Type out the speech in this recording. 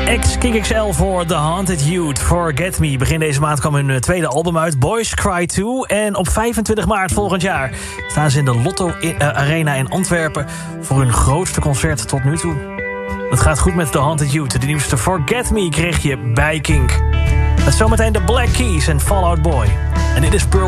XXL voor The Haunted Youth. Forget Me. Begin deze maand kwam hun tweede album uit, Boys Cry 2. En op 25 maart volgend jaar staan ze in de Lotto Arena in Antwerpen voor hun grootste concert tot nu toe. Het gaat goed met The Haunted Youth. De nieuwste Forget Me kreeg je bij Kink. Met zometeen de Black Keys en Fall Out Boy. En dit is Pearl